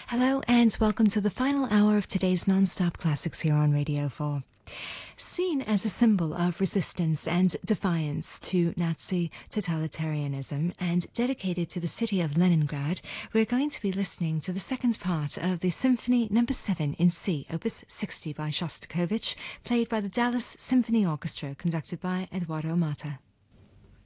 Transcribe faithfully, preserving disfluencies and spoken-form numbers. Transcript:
Hello and welcome to the final hour of today's non-stop classics here on Radio four. Seen as a symbol of resistance and defiance to Nazi totalitarianism and dedicated to the city of Leningrad, we're going to be listening to the second part of the Symphony number seven in C, opus sixty by Shostakovich, played by the Dallas Symphony Orchestra, conducted by Eduardo Mata.